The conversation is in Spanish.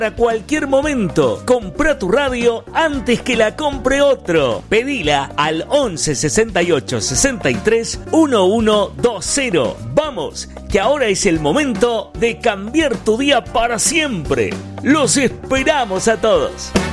a cualquier momento. Compra tu radio antes que la compre otro. Pedila al 11 68 63 1120. Vamos, que ahora es el momento de cambiar tu día para siempre. Los esperamos a todos.